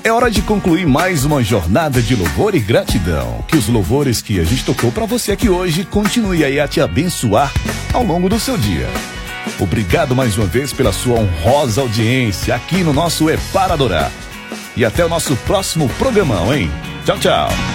É hora de concluir mais uma jornada de louvor e gratidão. Que os louvores que a gente tocou para você aqui hoje continue aí a te abençoar ao longo do seu dia. Obrigado mais uma vez pela sua honrosa audiência aqui no nosso É Para Adorar. E até o nosso próximo programão, hein? Tchau, tchau.